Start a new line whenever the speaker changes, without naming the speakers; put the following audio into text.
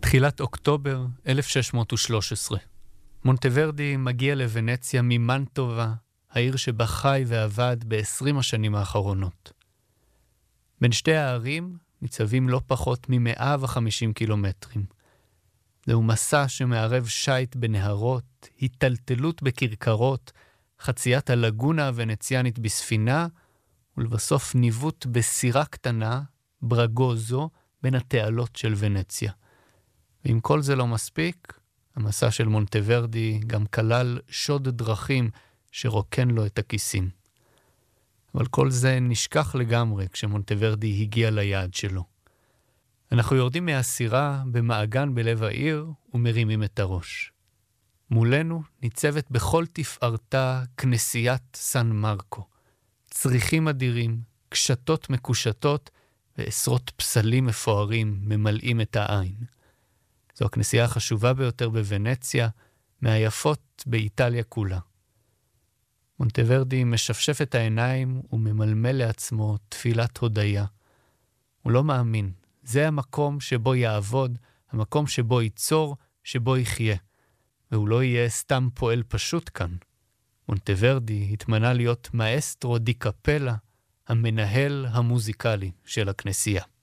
תחילת אוקטובר 1613. מונטוורדי מגיע לוונציה ממנטובה, העיר שבה חי ועבד ב-20 השנים האחרונות. בין שתי הערים ניצבים לא פחות מ-150 קילומטרים. זהו מסע שמערב שייט בנהרות, היטלטלות בכרכרות, חציית הלגונה הוונציאנית בספינה, ולבסוף ניווט בסירה קטנה, ברגוזו, בין התעלות של ונציה. ואם כל זה לא מספיק, המסע של מונטוורדי גם כלל שוד דרכים שרוקן לו את הכיסים. אבל כל זה נשכח לגמרי כשמונטוורדי הגיע ליעד שלו. אנחנו יורדים מהסירה במעגן בלב העיר ומרימים את הראש. מולנו ניצבת בכל תפארתה כנסיית סן מרקו. צריכים אדירים, קשתות מקושטות ועשרות פסלים מפוארים ממלאים את העין. זו הכנסייה החשובה ביותר בוונציה, מהיפות באיטליה כולה. מונטוורדי משפשף את העיניים וממלמל לעצמו תפילת הודיה. הוא לא מאמין. זה המקום שבו יעבוד, המקום שבו ייצור, שבו יחיה. והוא לא יהיה סתם פועל פשוט כאן. מונטוורדי התמנה להיות מאסטרו די קפלה, המנהל המוזיקלי של הכנסייה.